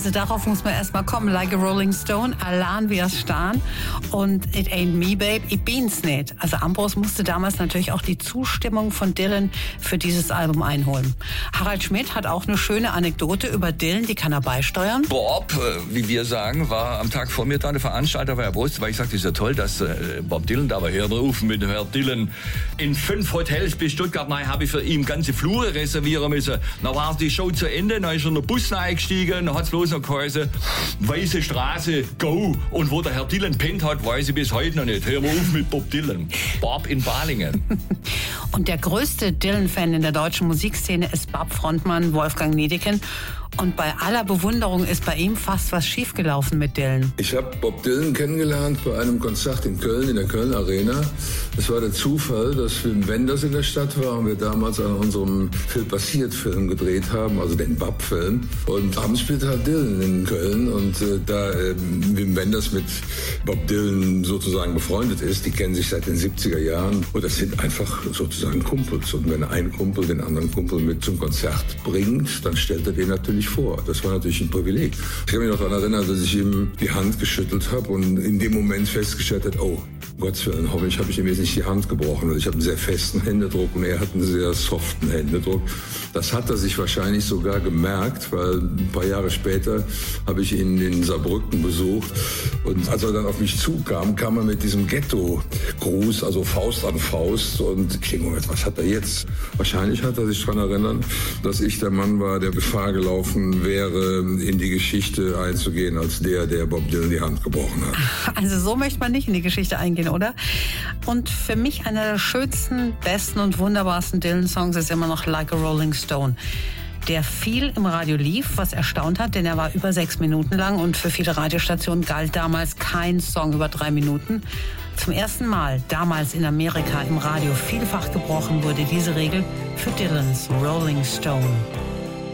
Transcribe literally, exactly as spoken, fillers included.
Also darauf muss man erstmal kommen. Like a Rolling Stone, allein wie es stan. Und It Ain't Me, Babe, ich bin's nicht. Also Ambros musste damals natürlich auch die Zustimmung von Dylan für dieses Album einholen. Harald Schmidt hat auch eine schöne Anekdote über Dylan, die kann er beisteuern. Bob, wie wir sagen, war am Tag vor mir da, der Veranstalter war ja Brust, weil ich sagte, ist ja toll, dass äh, Bob Dylan da war. Hör drauf mit Herr Dylan. In fünf Hotels bis Stuttgart, nein, habe ich für ihn ganze Flure reservieren müssen. Dann war die Show zu Ende, dann ist er in den Bus eingestiegen, dann hat es bloß noch geheißen, Weiße Straße, go. Und wo der Herr Dylan pennt hat, weiß ich bis heute noch nicht. Hör mal auf mit Bob Dylan. Bob in Balingen. Und der größte Dylan-Fan in der deutschen Musikszene ist Bob-Frontmann Wolfgang Niedecken. Und bei aller Bewunderung ist bei ihm fast was schiefgelaufen mit Dylan. Ich habe Bob Dylan kennengelernt bei einem Konzert in Köln, in der Köln Arena. Es war der Zufall, dass Wim Wenders in der Stadt war und wir damals an unserem Phil Passiert-Film gedreht haben, also den Bob-Film. Und abends spielte halt Dylan in Köln und äh, da äh, Wim Wenders mit Bob Dylan sozusagen befreundet ist, die kennen sich seit den siebziger Jahren und das sind einfach sozusagen Kumpels. Und wenn ein Kumpel den anderen Kumpel mit zum Konzert bringt, dann stellt er den natürlich vor. Das war natürlich ein Privileg. Ich kann mich noch daran erinnern, dass ich ihm die Hand geschüttelt habe und in dem Moment festgestellt habe, oh, Gottes Willen, hoffentlich habe ich ihm jetzt nicht die Hand gebrochen. Also ich habe einen sehr festen Händedruck und er hat einen sehr soften Händedruck. Das hat er sich wahrscheinlich sogar gemerkt, weil ein paar Jahre später habe ich ihn in Saarbrücken besucht und als er dann auf mich zukam, kam er mit diesem Ghetto-Gruß, also Faust an Faust und ich denke, was hat er jetzt? Wahrscheinlich hat er sich daran erinnert, dass ich der Mann war, der Gefahr gelaufen wäre, in die Geschichte einzugehen als der, der Bob Dylan die Hand gebrochen hat. Also so möchte man nicht in die Geschichte eingehen, oder? Und für mich einer der schönsten, besten und wunderbarsten Dylan-Songs ist immer noch Like a Rolling Stone, der viel im Radio lief, was erstaunt hat, denn er war über sechs Minuten lang und für viele Radiostationen galt damals kein Song über drei Minuten. Zum ersten Mal, damals in Amerika im Radio vielfach gebrochen, wurde diese Regel für Dylans Rolling Stone.